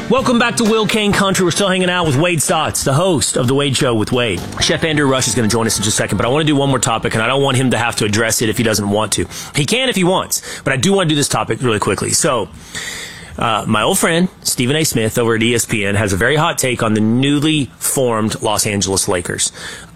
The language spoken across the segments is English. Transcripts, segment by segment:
Welcome back to Will Kane Country. We're still hanging out with Wade Stotts, the host of The Wade Show with Wade. Chef Andrew Rush is going to join us in just a second, but I want to do one more topic, and I don't want him to have to address it if he doesn't want to. He can if he wants, but I do want to do this topic really quickly. So, my old friend, Stephen A. Smith over at ESPN, has a very hot take on the newly formed Los Angeles Lakers.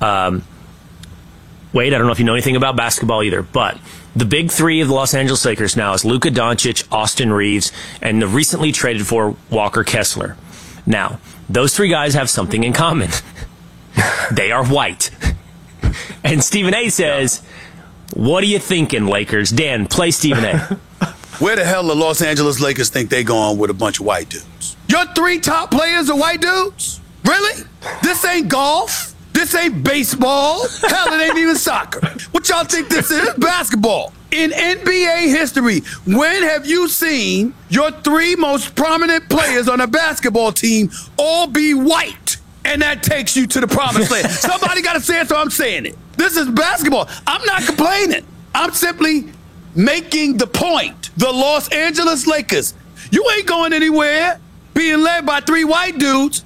Wade, I don't know if you know anything about basketball either, but the big three of the Los Angeles Lakers now is Luka Doncic, Austin Reeves, and the recently traded for Walker Kessler. Now, those three guys have something in common. They are white. And Stephen A. says, what are you thinking, Lakers? Dan, play Stephen A. Where the hell the Los Angeles Lakers think they going with a bunch of white dudes? Your three top players are white dudes? Really? This ain't golf. This ain't baseball. Hell, it ain't even soccer. What y'all think this is? Basketball. In NBA history, when have you seen your three most prominent players on a basketball team all be white? And that takes you to the promised land. Somebody got to say it, so I'm saying it. This is basketball. I'm not complaining. I'm simply making the point. The Los Angeles Lakers, you ain't going anywhere being led by three white dudes.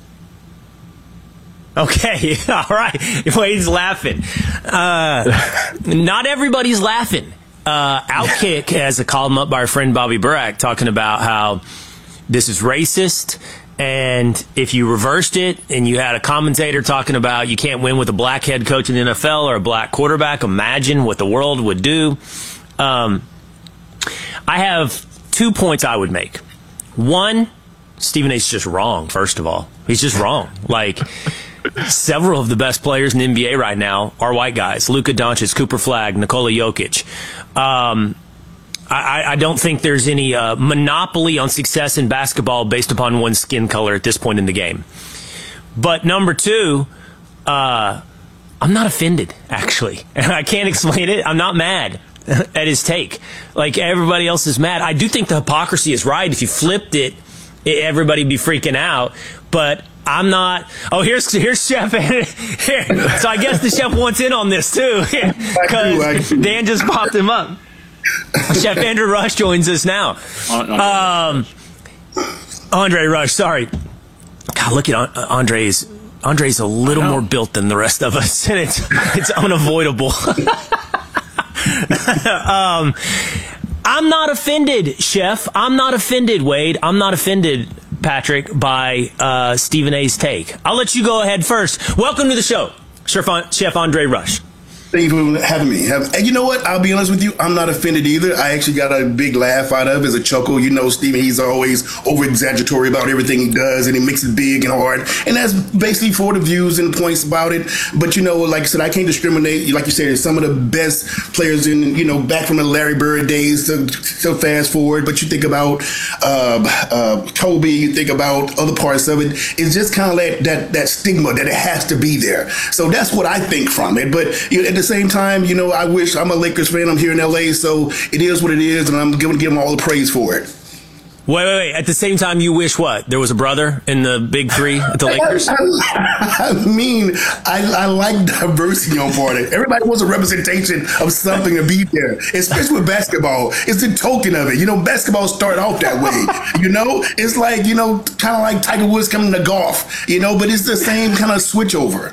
Okay, all right. Wade's laughing. Not everybody's laughing. Outkick has a column up by our friend Bobby Burak talking about how this is racist, and if you reversed it and you had a commentator talking about you can't win with a black head coach in the NFL or a black quarterback, imagine what the world would do. I have 2 points I would make. One, Stephen A's just wrong, first of all. He's just wrong. Like, several of the best players in the NBA right now are white guys. Luka Doncic, Cooper Flagg, Nikola Jokic. I don't think there's any monopoly on success in basketball based upon one's skin color at this point in the game. But number two, I'm not offended, actually. And I can't explain it. I'm not mad at his take. Like everybody else is mad. I do think the hypocrisy is right. If you flipped it, everybody'd be freaking out. But I'm not. Oh, here's Chef. Here. So I guess the chef wants in on this too, because Dan just popped him up. Chef Andrew Rush joins us now. Andre Rush, sorry. God, look at Andre's. Andre's a little more built than the rest of us, and it's unavoidable. I'm not offended, Chef. I'm not offended, Wade. I'm not offended, Patrick, by Stephen A's take. I'll let you go ahead first. Welcome to the show, Chef Andre Rush. Thank you for having me. And you know what? I'll be honest with you. I'm not offended either. I actually got a big laugh out of it as a chuckle. You know, Stephen, he's always over-exaggeratory about everything he does, and he makes it big and hard. And that's basically for the views and points about it. But, you know, like I said, I can't discriminate. Like you said, some of the best players in, you know, back from the Larry Bird days to fast forward. But you think about Kobe, you think about other parts of it. It's just kind of like that stigma that it has to be there. So that's what I think from it. But you know, at the same time, you know, I wish I'm a Lakers fan. I'm here in LA, so it is what it is, and I'm going to give them all the praise for it. Wait. At the same time, you wish what? There was a brother in the big three at the Lakers? I mean, I like diversity on part of it. Everybody wants a representation of something to be there, especially with basketball. It's the token of it. You know, basketball started off that way. You know, it's like, you know, kind of like Tiger Woods coming to golf, you know, but it's the same kind of switch over.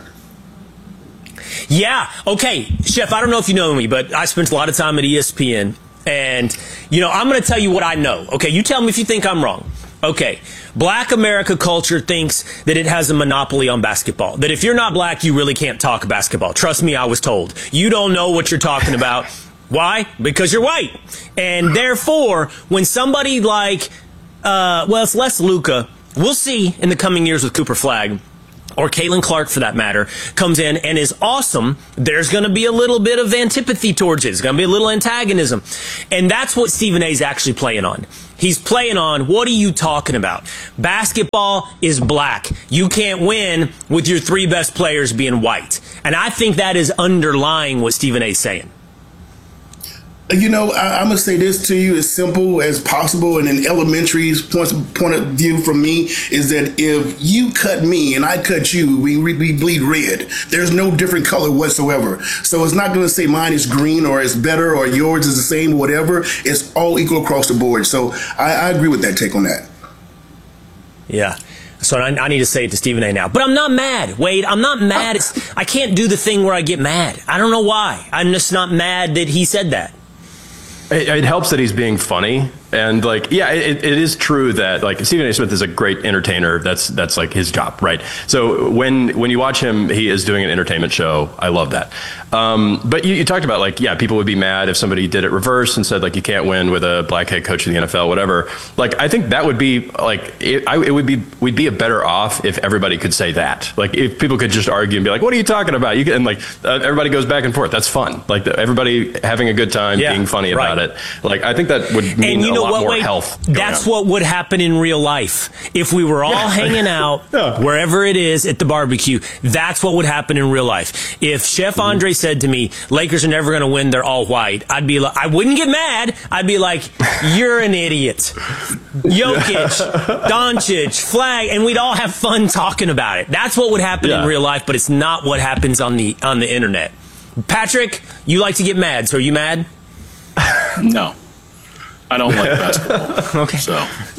Yeah. Okay, Chef, I don't know if you know me, but I spent a lot of time at ESPN. And, you know, I'm going to tell you what I know. Okay, you tell me if you think I'm wrong. Okay, Black America culture thinks that it has a monopoly on basketball. That if you're not black, you really can't talk basketball. Trust me, I was told. You don't know what you're talking about. Why? Because you're white. And therefore, when somebody like, well, it's less Luka. We'll see in the coming years with Cooper Flagg, or Caitlin Clark for that matter, comes in and is awesome, there's going to be a little bit of antipathy towards it. There's going to be a little antagonism. And that's what Stephen A is actually playing on. He's playing on, what are you talking about? Basketball is black. You can't win with your three best players being white. And I think that is underlying what Stephen A is saying. You know, I'm going to say this to you as simple as possible, and an elementary point of view from me is that if you cut me and I cut you, we bleed red. There's no different color whatsoever. So it's not going to say mine is green or it's better or yours is the same or whatever. It's all equal across the board. So I agree with that take on that. Yeah. So I need to say it to Stephen A. now. But I'm not mad, Wade. I'm not mad. I can't do the thing where I get mad. I don't know why. I'm just not mad that he said that. It helps that he's being funny. And like, yeah, it is true that like Stephen A. Smith is a great entertainer. That's like his job, right? So when you watch him, he is doing an entertainment show. I love that. But you talked about like, yeah, people would be mad if somebody did it reverse and said like you can't win with a black head coach of the NFL, whatever. Like I think that would be like we'd be better off if everybody could say that. Like if people could just argue and be like, what are you talking about? You can, and like everybody goes back and forth. That's fun. Like everybody having a good time, being funny about it. Like I think that would mean a lot more health. That's what would happen in real life. If we were all hanging out wherever it is at the barbecue, that's what would happen in real life. If Chef Andre said to me, Lakers are never going to win, they're all white, I'd be like, I wouldn't get mad. I'd be like, you're an idiot. Jokic, Doncic, Flag, and we'd all have fun talking about it. That's what would happen in real life, but it's not what happens on the internet. Patrick, you like to get mad, so are you mad? No. I don't like basketball. Okay. So.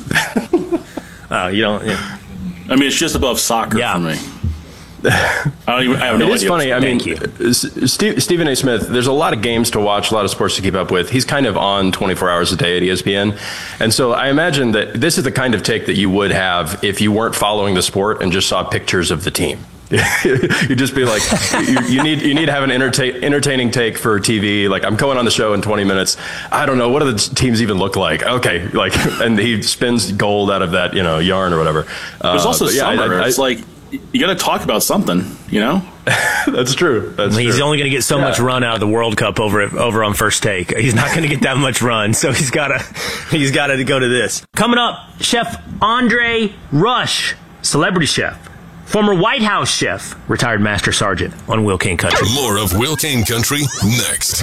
Oh, you don't? Yeah. I mean, it's just above soccer for me. I have no idea. It is funny. I mean, Stephen A. Smith, there's a lot of games to watch, a lot of sports to keep up with. He's kind of on 24 hours a day at ESPN. And so I imagine that this is the kind of take that you would have if you weren't following the sport and just saw pictures of the team. You'd just be like, you need to have an entertaining take for TV. Like, I'm going on the show in 20 minutes. I don't know, what do the teams even look like? Okay, like, and he spins gold out of that, yarn or whatever. There's also summer. It's like you got to talk about something, That's true. He's only going to get so much run out of the World Cup over on First Take. He's not going to get that much run, so he's got to go to this. Coming up, Chef Andre Rush, celebrity chef. Former White House chef, retired Master Sergeant on Will King Country. More of Will King Country next.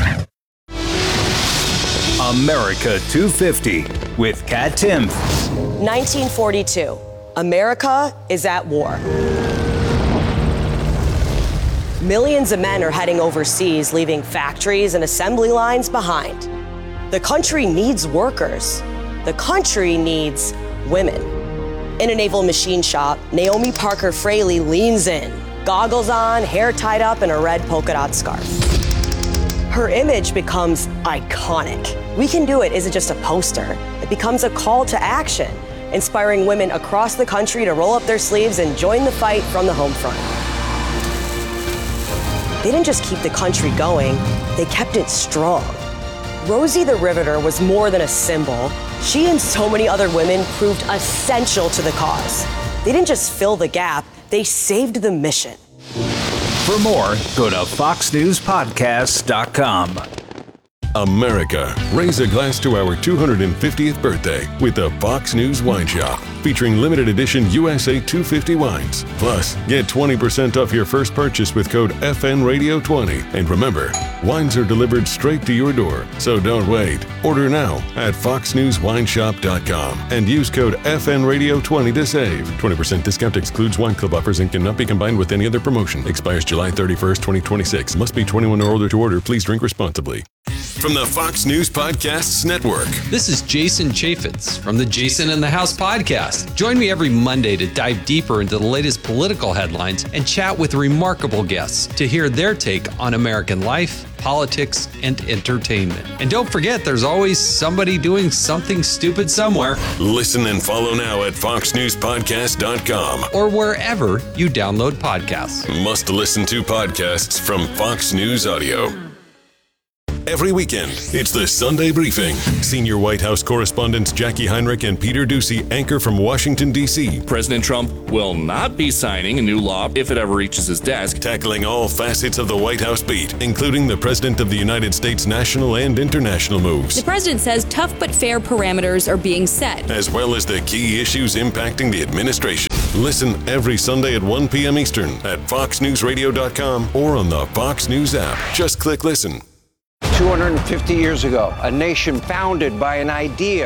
America 250 with Kat Timpf. 1942. America is at war. Millions of men are heading overseas, leaving factories and assembly lines behind. The country needs workers. The country needs women. In a naval machine shop, Naomi Parker Fraley leans in, goggles on, hair tied up, and a red polka dot scarf. Her image becomes iconic. We Can Do It isn't just a poster. It becomes a call to action, inspiring women across the country to roll up their sleeves and join the fight from the home front. They didn't just keep the country going, they kept it strong. Rosie the Riveter was more than a symbol. She and so many other women proved essential to the cause. They didn't just fill the gap, they saved the mission. For more, go to foxnewspodcast.com. America, raise a glass to our 250th birthday with the Fox News Wine Shop, featuring limited edition USA 250 wines. Plus, get 20% off your first purchase with code FNRadio20. And remember, wines are delivered straight to your door, so don't wait. Order now at foxnewswineshop.com and use code FNRadio20 to save. 20% discount excludes wine club offers and cannot be combined with any other promotion. Expires July 31st, 2026. Must be 21 or older to order. Please drink responsibly. From the Fox News Podcasts Network. This is Jason Chaffetz from the Jason in the House podcast. Join me every Monday to dive deeper into the latest political headlines and chat with remarkable guests to hear their take on American life, politics, and entertainment. And don't forget, there's always somebody doing something stupid somewhere. Listen and follow now at foxnewspodcast.com or wherever you download podcasts. Must listen to podcasts from Fox News Audio. Every weekend, it's the Sunday Briefing. Senior White House correspondents Jackie Heinrich and Peter Doocy anchor from Washington, D.C. President Trump will not be signing a new law if it ever reaches his desk. Tackling all facets of the White House beat, including the President of the United States' national and international moves. The president says tough but fair parameters are being set, as well as the key issues impacting the administration. Listen every Sunday at 1 p.m. Eastern at foxnewsradio.com or on the Fox News app. Just click listen. 250 years ago, a nation founded by an idea,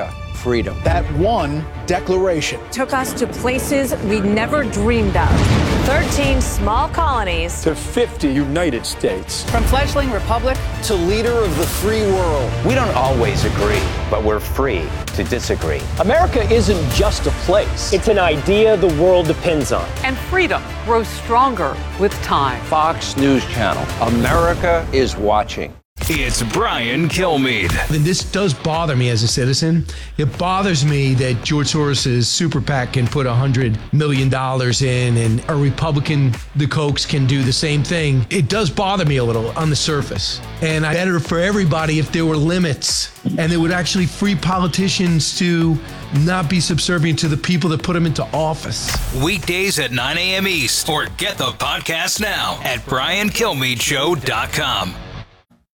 freedom. That one declaration took us to places we never dreamed of. 13 small colonies to 50 United States. From fledgling republic to leader of the free world. We don't always agree, but we're free to disagree. America isn't just a place. It's an idea the world depends on. And freedom grows stronger with time. Fox News Channel. America is watching. It's Brian Kilmeade. And this does bother me as a citizen. It bothers me that George Soros' super PAC can put $100 million in, and a Republican, the Kochs, can do the same thing. It does bother me a little on the surface. And I'd better for everybody if there were limits, and it would actually free politicians to not be subservient to the people that put them into office. Weekdays at 9 a.m. East, or get the podcast now at BrianKilmeadeShow.com.